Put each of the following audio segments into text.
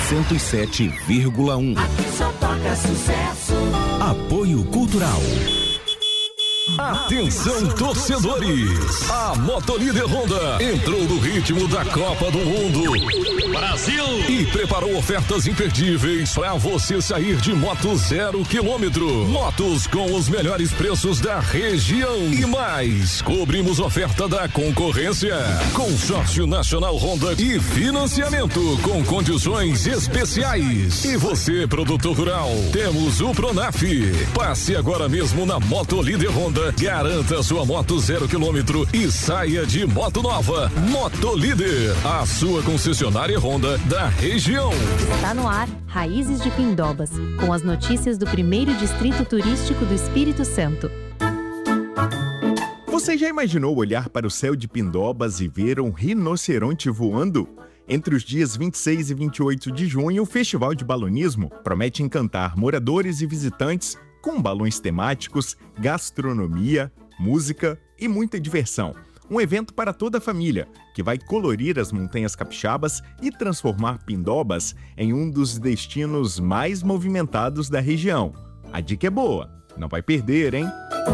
107,1. Aqui só toca sucesso. Apoio Cultural. Atenção, torcedores! A Motolíder Honda entrou no ritmo da Copa do Mundo Brasil e preparou ofertas imperdíveis para você sair de moto 0 km. Motos com os melhores preços da região e mais. Cobrimos oferta da concorrência. Consórcio Nacional Honda e financiamento com condições especiais. E você, produtor rural, temos o Pronaf. Passe agora mesmo na Motolíder Honda. Garanta sua moto 0 km e saia de moto nova. Motolíder, a sua concessionária Honda da região. Está no ar Raízes de Pindobas, com as notícias do primeiro distrito turístico do Espírito Santo. Você já imaginou olhar para o céu de Pindobas e ver um rinoceronte voando? Entre os dias 26 e 28 de junho, o Festival de Balonismo promete encantar moradores e visitantes com balões temáticos, gastronomia, música e muita diversão. Um evento para toda a família, que vai colorir as montanhas capixabas e transformar Pindobas em um dos destinos mais movimentados da região. A dica é boa, não vai perder, hein?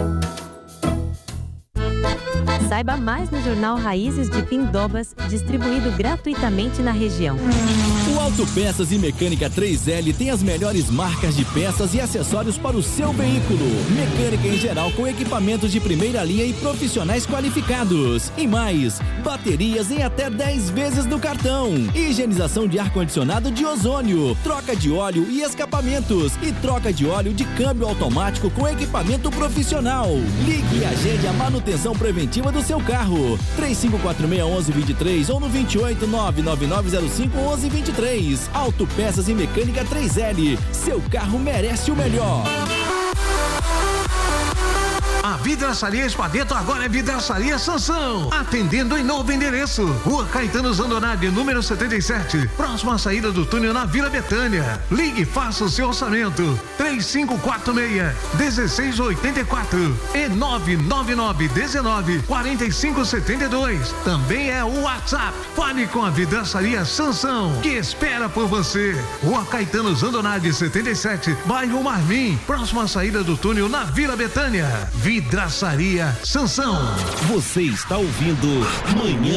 Saiba mais no jornal Raízes de Pindobas, distribuído gratuitamente na região. O Autopeças e Mecânica 3L tem as melhores marcas de peças e acessórios para o seu veículo. Mecânica em geral com equipamentos de primeira linha e profissionais qualificados. E mais, baterias em até 10 vezes no cartão. Higienização de ar-condicionado de ozônio. Troca de óleo e escapamentos. E troca de óleo de câmbio automático com equipamento profissional. Ligue e agende a manutenção preventiva do seu carro. 3546-1123 ou no 28 99905-1123. Autopeças e Mecânica 3L. Seu carro merece o melhor. A Vidraçaria Espadeto agora é Vidraçaria Sansão. Atendendo em novo endereço. Rua Caetano Zandonade, número 77. Próxima à saída do túnel na Vila Betânia. Ligue e faça o seu orçamento. 3546-1684 e 999-19-4572. Também é o WhatsApp. Fale com a Vidraçaria Sansão, que espera por você. Rua Caetano Zandonade, 77, bairro Marmim. Próxima à saída do túnel na Vila Betânia. Vidraçaria Sansão. Você está ouvindo Manhã